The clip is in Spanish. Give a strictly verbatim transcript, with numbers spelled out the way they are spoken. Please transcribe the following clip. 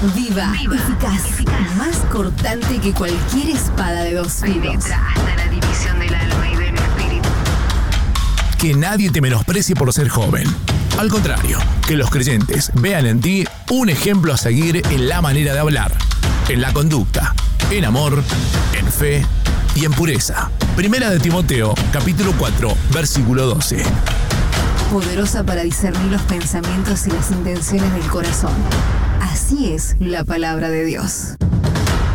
Viva, Viva eficaz, eficaz, más cortante que cualquier espada de dos filos. Penetra hasta la división del alma y del espíritu. Que nadie te menosprecie por ser joven. Al contrario, que los creyentes vean en ti un ejemplo a seguir en la manera de hablar, en la conducta, en amor, en fe y en pureza. Primera de Timoteo, capítulo cuatro, versículo doce. Poderosa para discernir los pensamientos y las intenciones del corazón. Así es la palabra de Dios.